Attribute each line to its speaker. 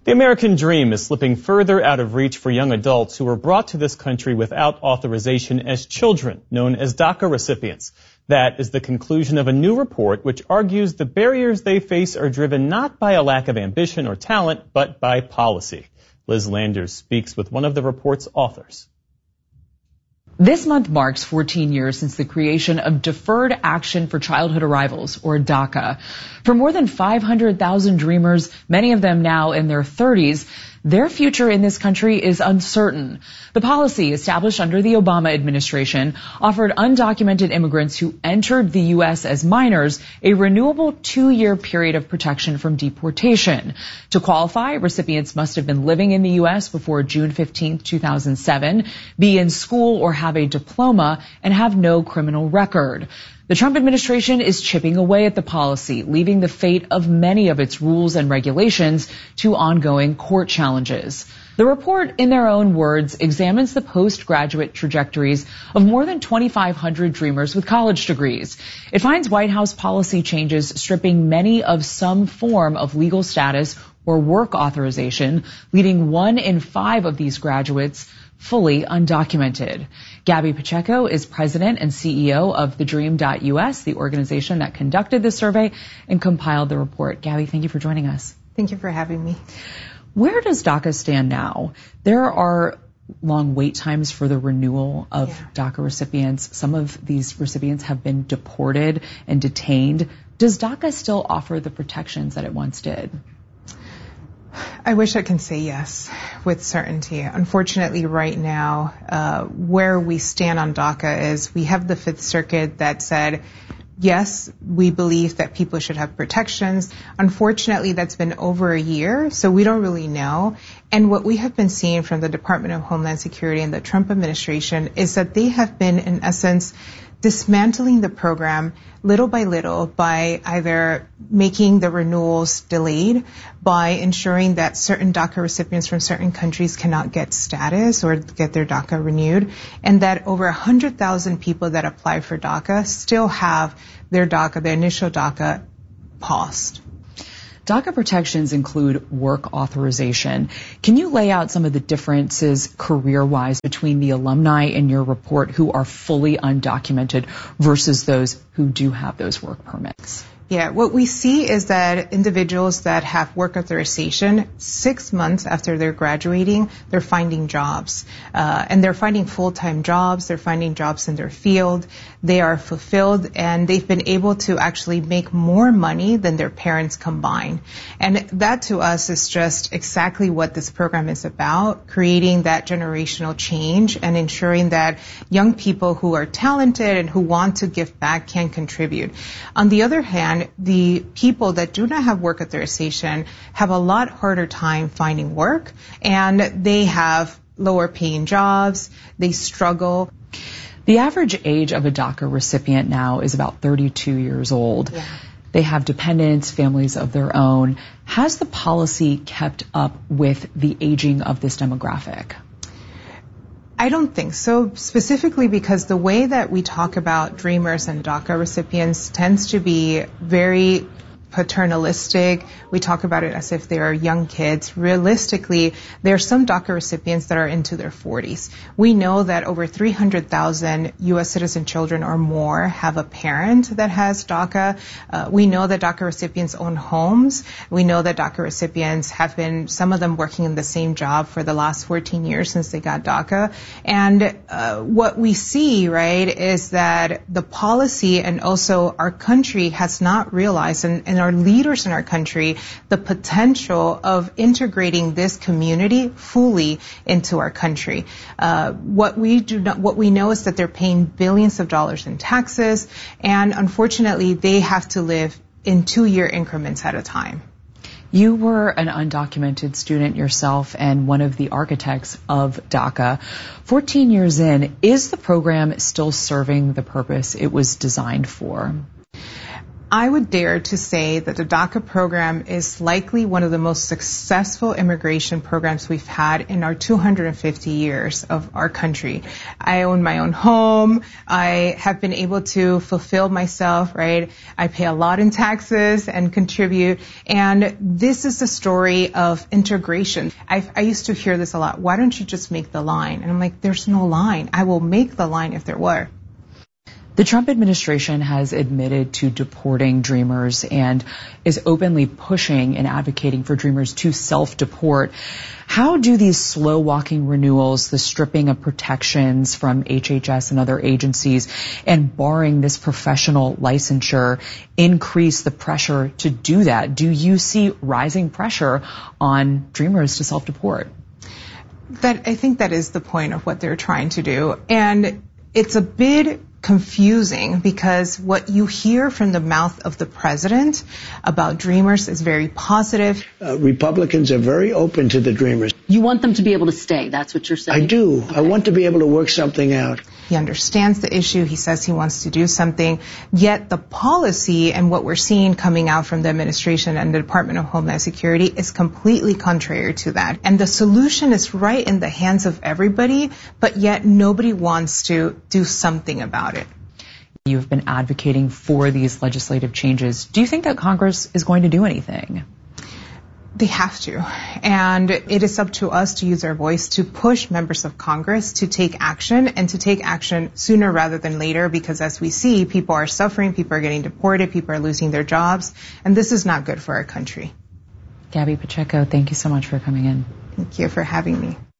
Speaker 1: The American dream is slipping further out of reach for young adults who were brought to this country without authorization as children, known as DACA recipients. That is the conclusion of a new report which argues the barriers they face are driven not by a lack of ambition or talent, but by policy. Liz Landers speaks with one of the report's authors.
Speaker 2: This month marks 14 years since the creation of Deferred Action for Childhood Arrivals, or DACA. For more than 500,000 dreamers, many of them now in their 30s, their future in this country is uncertain. The policy established under the Obama administration offered undocumented immigrants who entered the U.S. as minors a renewable 2-year period of protection from deportation. To qualify, recipients must have been living in the U.S. before June 15, 2007, be in school or have a diploma, and have no criminal record. The Trump administration is chipping away at the policy, leaving the fate of many of its rules and regulations to ongoing court challenges. The report, in their own words, examines the postgraduate trajectories of more than 2,500 dreamers with college degrees. It finds White House policy changes stripping many of some form of legal status or work authorization, leaving 1 in 5 of these graduates fully undocumented. Gabby Pacheco is president and CEO of TheDream.us, the organization that conducted the survey and compiled the report. Gabby, thank you for joining us.
Speaker 3: Thank you for having me.
Speaker 2: Where does DACA stand now? There are long wait times for the renewal of DACA recipients. Some of these recipients have been deported and detained. Does DACA still offer the protections that it once did?
Speaker 3: I wish I can say yes with certainty. Unfortunately, right now, where we stand on DACA is we have the Fifth Circuit that said, yes, we believe that people should have protections. Unfortunately, that's been over a year, so we don't really know. And what we have been seeing from the Department of Homeland Security and the Trump administration is that they have been, in essence, dismantling the program little by little by either making the renewals delayed, by ensuring that certain DACA recipients from certain countries cannot get status or get their DACA renewed, and that over 100,000 people that apply for DACA still have their DACA, their initial DACA, paused.
Speaker 2: DACA protections include work authorization. Can you lay out some of the differences career-wise between the alumni in your report who are fully undocumented versus those who do have those work permits?
Speaker 3: Yeah, what we see is that individuals that have work authorization, 6 months after they're graduating, they're finding jobs. And they're finding full-time jobs, they're finding jobs in their field, they are fulfilled, and they've been able to actually make more money than their parents combined. And that to us is just exactly what this program is about, creating that generational change and ensuring that young people who are talented and who want to give back can contribute. On the other hand, the people that do not have work authorization have a lot harder time finding work, and they have lower paying jobs, they struggle.
Speaker 2: The average age of a DACA recipient now is about 32 years old. Yeah. They have dependents, families of their own. Has the policy kept up with the aging of this demographic?
Speaker 3: I don't think so, specifically because the way that we talk about dreamers and DACA recipients tends to be very paternalistic. We talk about it as if they are young kids. Realistically, there are some DACA recipients that are into their 40s. We know that over 300,000 U.S. citizen children or more have a parent that has DACA. We know that DACA recipients own homes. We know that DACA recipients have been, some of them working in the same job for the last 14 years since they got DACA. And what we see, right, is that the policy and also our country has not realized, and our leaders in our country, the potential of integrating this community fully into our country. What we know is that they're paying billions of dollars in taxes, and unfortunately, they have to live in 2-year increments at a time.
Speaker 2: You were an undocumented student yourself and one of the architects of DACA. 14 years in, is the program still serving the purpose it was designed for?
Speaker 3: I would dare to say that the DACA program is likely one of the most successful immigration programs we've had in our 250 years of our country. I own my own home. I have been able to fulfill myself, right? I pay a lot in taxes and contribute. And this is the story of integration. I used to hear this a lot. Why don't you just make the line? And I'm like, there's no line. I will make the line if there were.
Speaker 2: The Trump administration has admitted to deporting Dreamers and is openly pushing and advocating for Dreamers to self-deport. How do these slow-walking renewals, the stripping of protections from HHS and other agencies, and barring this professional licensure increase the pressure to do that? Do you see rising pressure on Dreamers to self-deport?
Speaker 3: I think that is the point of what they're trying to do. And it's a bit confusing because what you hear from the mouth of the president about Dreamers is very positive.
Speaker 4: Republicans are very open to the Dreamers.
Speaker 5: You want them to be able to stay, that's what you're saying?
Speaker 4: I do. Okay. I want to be able to work something out.
Speaker 3: He understands the issue. He says he wants to do something. Yet the policy and what we're seeing coming out from the administration and the Department of Homeland Security is completely contrary to that. And the solution is right in the hands of everybody, but yet nobody wants to do something about it.
Speaker 2: You've been advocating for these legislative changes. Do you think that Congress is going to do anything?
Speaker 3: They have to. And it is up to us to use our voice to push members of Congress to take action and to take action sooner rather than later, because as we see, people are suffering, people are getting deported, people are losing their jobs, and this is not good for our country.
Speaker 2: Gabby Pacheco, thank you so much for coming in.
Speaker 3: Thank you for having me.